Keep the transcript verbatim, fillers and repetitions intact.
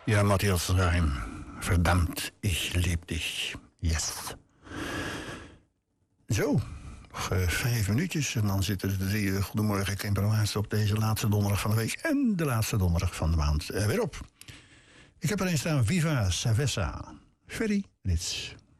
Ja, Matthias Reim. Verdammt, ich lieb dich. Yes. Zo, nog uh, vijf minuutjes en dan zitten de drie uh, Goedemorgen Kimpermaas op deze laatste donderdag van de week en de laatste donderdag van de maand uh, weer op. Ik heb erin staan Viva Savessa. Ferry Rits.